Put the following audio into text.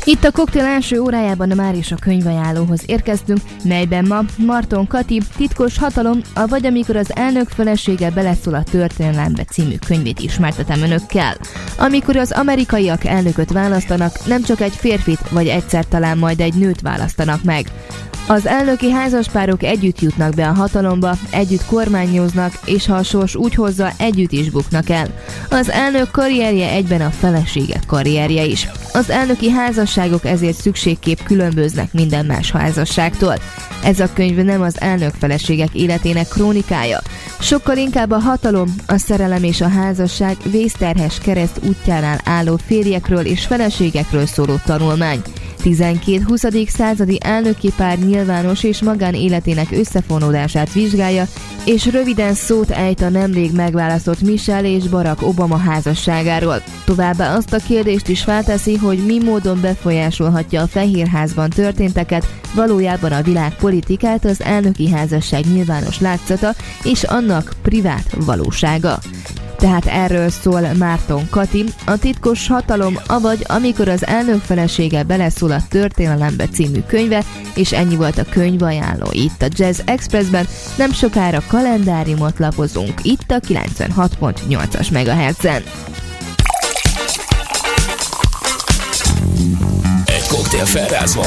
Itt a koktél első órájában már is a könyvajánlóhoz érkeztünk, melyben ma Marton Kati Titkos hatalom, vagy amikor az elnök felesége beleszól a történelembe című könyvét ismertetem önökkel. Amikor az amerikaiak elnököt választanak, nem csak egy férfit, vagy egyszer talán majd egy nőt választanak meg. Az elnöki házaspárok együtt jutnak be a hatalomba, együtt kormányoznak, és ha a sors úgy hozza, együtt is buknak el. Az elnök karrierje egyben a felesége karrierje is. Az elnöki házasságok ezért szükségképp különböznek minden más házasságtól. Ez a könyv nem az elnök feleségek életének krónikája. Sokkal inkább a hatalom, a szerelem és a házasság vészterhes kereszt útjánál álló férjekről és feleségekről szóló tanulmány. 12-20. századi elnöki pár nyilvános és magánéletének összefonódását vizsgálja, és röviden szót ejt a nemrég megválasztott Michelle és Barack Obama házasságáról. Továbbá azt a kérdést is felteszi, hogy mi módon befolyásolhatja a Fehérházban történteket valójában a világpolitikát az elnöki házasság nyilvános látszata és annak privát valósága. Tehát erről szól Marton Kati, a Titkos hatalom, avagy amikor az elnök felesége beleszól a történelembe című könyve, és ennyi volt a könyvajánló itt a Jazz Expressben, nem sokára kalendáriumot lapozunk itt a 96.8-as MHz-en. Egy koktél felrázva,